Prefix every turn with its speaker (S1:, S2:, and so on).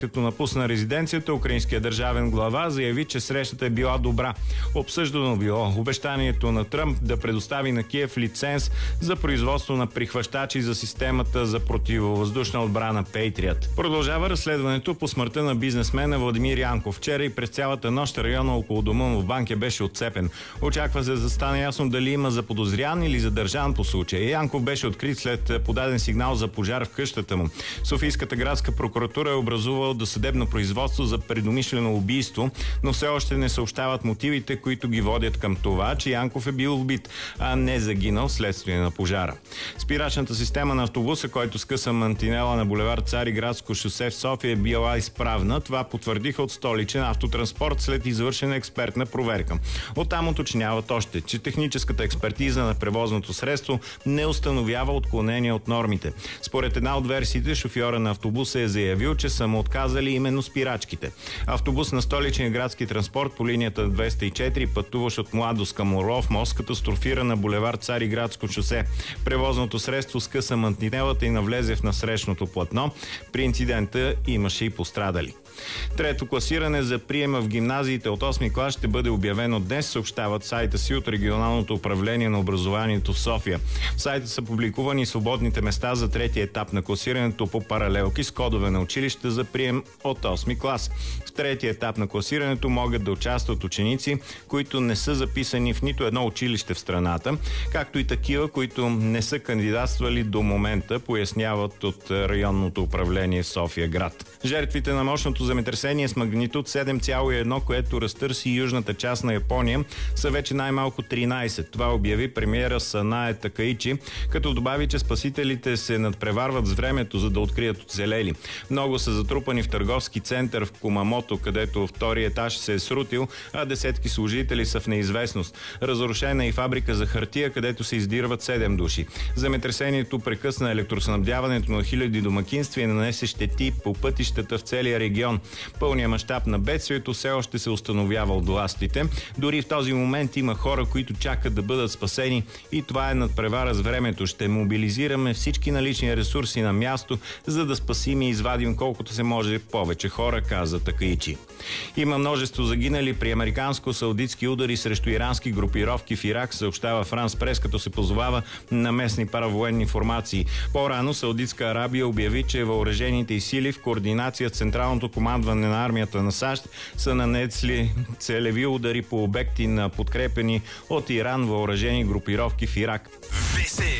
S1: Като напусна резиденцията, украинският държавен глава заяви, че срещата е била добра. Обсъждано било обещанието на Тръмп да предостави на Киев лиценз за производство на прихващачи за системата за противовъздушна отбрана Patriot. Продължава разследването по смъртта на бизнесмена Владимир Янков. Вчера и през цялата нощ района около дома му в Банкя беше отцепен. Очаква се да стане ясно дали има заподозрян или задържан по случая. Янков беше открит след подаден сигнал за пожар в къщата му. Софийската градска прокуратура е образувала досъдебно производство за предумишлено убийство, но все още не съобщават мотивите, които ги водят към това, че Янков е бил убит, а не загинал вследствие на пожара. Спирачната система на автобуса, който скъса мантинела на булевард Цариградско шосе в София, е била изправна. Това потвърдиха от Столичен автотранспорт след извършена експертна проверка. Оттам уточняват още, че техническата експертиза на превозното средство не установява отклонения от нормите. Според една от версиите, шофьора на автобуса е заявил, че са му отказали именно спирачките. Автобус на Столичен градски транспорт по линията 204, пътуващ от Младост към Орлов мост, катастрофира на булевард Цариградско шосе. Превозното средство скъса мантинелата и навлезе в насрещното платно. При инцидента имаше и пострадали. Трето класиране за приема в гимназиите от 8 клас ще бъде обявено днес, съобщават сайта си от Регионалното управление на образованието в София. В сайта са публикувани свободните места за третия етап на класирането по паралелки с кодове на училища за прием от 8 клас. В третия етап на класирането могат да участват ученици, които не са записани в нито едно училище в страната, както и такива, които не са кандидатствали до момента, поясняват от Районното управление в София град. Жертвите на мощното земетресение с магнитуд 7,1, което разтърси южната част на Япония, са вече най-малко 13. Това обяви премиера Санае Такаичи, като добави, че спасителите се надпреварват с времето, за да открият оцелели. Много са затрупани в търговски център в Кумамото, където втори етаж се е срутил, а десетки служители са в неизвестност. Разрушена е и фабрика за хартия, където се издирват 7 души. Земетресението прекъсна електроснабдяването на хиляди домакинства и нанесе щети по пътищата в целия регион. Пълният мащаб на бедствието все още се установява от властите. Дори в този момент има хора, които чакат да бъдат спасени и това е надпревара с времето. Ще мобилизираме всички налични ресурси на място, за да спасим и извадим колкото се може повече хора, каза Такаичи. Има множество загинали при американско-саудитски удари срещу ирански групировки в Ирак, съобщава Франс Прес, като се позовава на местни паравоенни формации. По-рано Саудитска Арабия обяви, че въоръжените и сили в координация с Централното командване на армията на САЩ са нанесли целеви удари по обекти на подкрепени от Иран въоръжени групировки в Ирак.